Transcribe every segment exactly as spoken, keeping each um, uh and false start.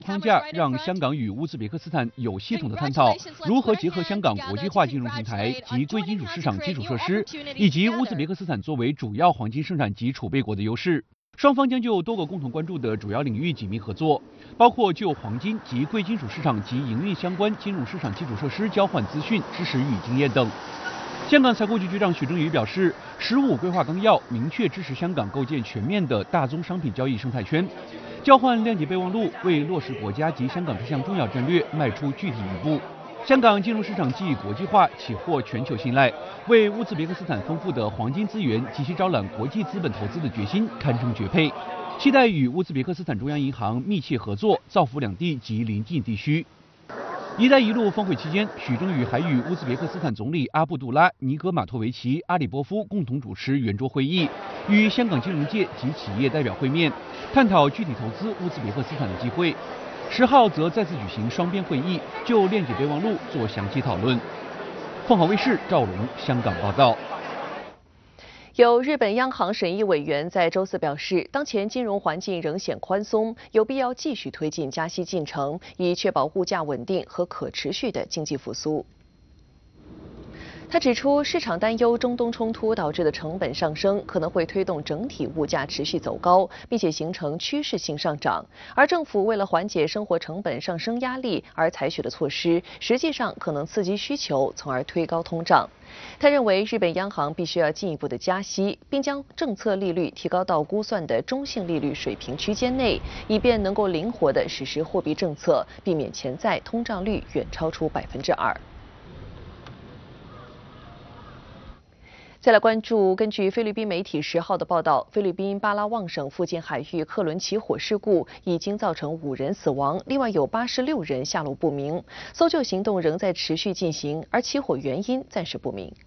框架，让香港与乌兹别克斯坦有系统的探讨如何结合香港国际化金融平台及贵金属市场基础设施，以及乌兹别克斯坦作为主要黄金生产及储备国的优势。双方将就多个共同关注的主要领域紧密合作，包括就黄金及贵金属市场及营运相关金融市场基础设施交换资讯、知识与经验等。香港财库局局长许正宇表示，“十五规划纲要”明确支持香港构建全面的大宗商品交易生态圈，交换谅解备忘录为落实国家及香港这项重要战略迈出具体一步。香港金融市场既国际化且获全球信赖，为乌兹别克斯坦丰富的黄金资源及其招揽国际资本投资的决心堪称绝配。期待与乌兹别克斯坦中央银行密切合作，造福两地及邻近地区。“一带一路”峰会期间，许正宇还与乌兹别克斯坦总理阿布杜拉·尼格马托维奇·阿里波夫共同主持圆桌会议，与香港金融界及企业代表会面，探讨具体投资乌兹别克斯坦的机会。十号则再次举行双边会议，就谅解备忘录做详细讨论。凤凰卫视赵龙香港报道。 有日本央行审议委员在周四表示，当前金融环境仍显宽松，有必要继续推进加息进程，以确保物价稳定和可持续的经济复苏。他指出，市场担忧中东冲突导致的成本上升可能会推动整体物价持续走高，并且形成趋势性上涨。而政府为了缓解生活成本上升压力而采取的措施，实际上可能刺激需求，从而推高通胀。他认为，日本央行必须要进一步的加息，并将政策利率提高到估算的中性利率水平区间内，以便能够灵活地实施货币政策，避免潜在通胀率远超出百分之二。再来关注，根据菲律宾媒体十号的报道，菲律宾巴拉望省附近海域客轮起火事故已经造成五人死亡，另外有八十六人下落不明，搜救行动仍在持续进行，而起火原因暂时不明。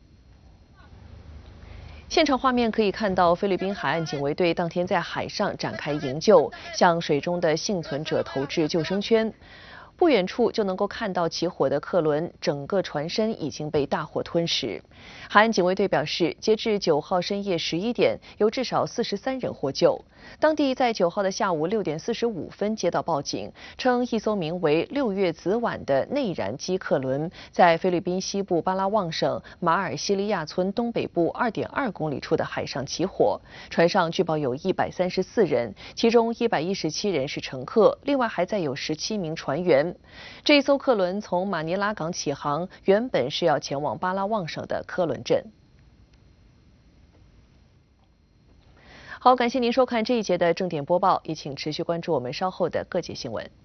现场画面可以看到，菲律宾海岸警卫队当天在海上展开营救，向水中的幸存者投掷救生圈。不远处就能够看到起火的客轮，整个船身已经被大火吞噬。海岸警卫队表示，截至九号深夜十一点，有至少四十三人获救。当地在九号的下午六点四十五分接到报警，称一艘名为“六月子晚”的内燃机客轮在菲律宾西部巴拉望省马尔西利亚村东北部二点二公里处的海上起火。船上据报有一百三十四人，其中一百一十七人是乘客，另外还载有十七名船员。这一艘客轮从马尼拉港起航，原本是要前往巴拉望省的科伦镇。好，感谢您收看这一节的正点播报，也请持续关注我们稍后的各界新闻。